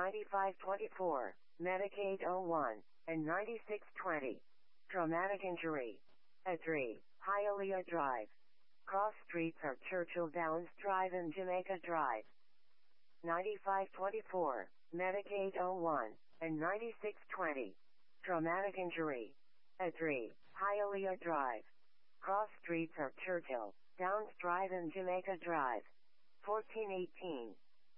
9524, Medicaid 01, and 9620. Traumatic injury. At 3, Hialeah Drive. Cross streets are Churchill Downs Drive and Jamaica Drive. 9524, Medicaid 01, and 9620. Traumatic injury. At 3, Hialeah Drive. Cross streets are Churchill, Downs Drive and Jamaica Drive. 1418.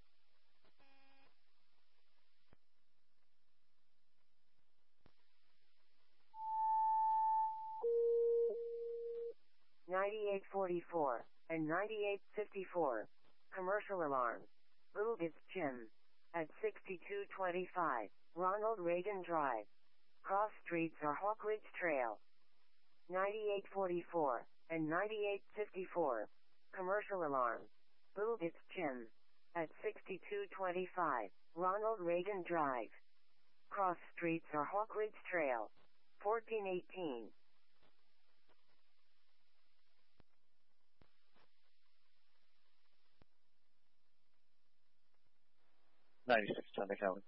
$98.44 and $98.54. Commercial alarm. Little Bits Gym. At 6225 Ronald Reagan Drive. Cross streets are Hawk Ridge Trail. $98.44 and $98.54. Commercial alarm. Little Bits Gym. At 6225 Ronald Reagan Drive. Cross streets are Hawk Ridge Trail. 1418. $96.10 account.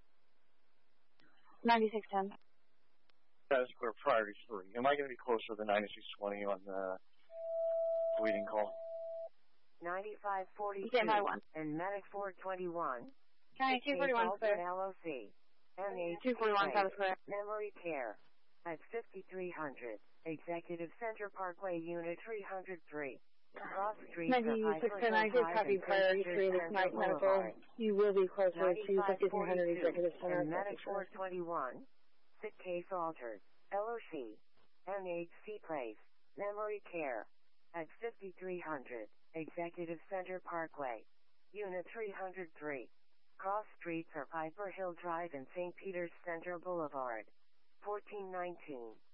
96.10. Status clear priority 3. Am I going to be closer than 96.20 on the bleeding call? 95.42 Standby 1. and Medic 421. County 241 clear. LOC. MH 241 status clear. Memory care. At 5300. Executive Center Parkway Unit 303. Cross Street. 9610, I did copy priority 3 this night medical. You will be closer to 5300 Executive Center. And Medic 421. Sick case altered. LOC. MHC Place. Memory care. At 5300. Executive Center Parkway. Unit 303. Cross streets are Piper Hill Drive and St. Peter's Center Boulevard. 1419.